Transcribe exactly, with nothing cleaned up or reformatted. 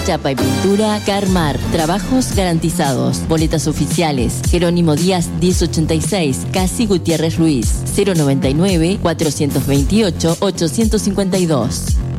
Chapa y pintura Carmar, trabajos garantizados. Boletas oficiales Jerónimo Díaz diez ochenta y seis, Casi Gutiérrez Ruiz, cero noventa y nueve, cuatrocientos veintiocho, ochocientos cincuenta y dos.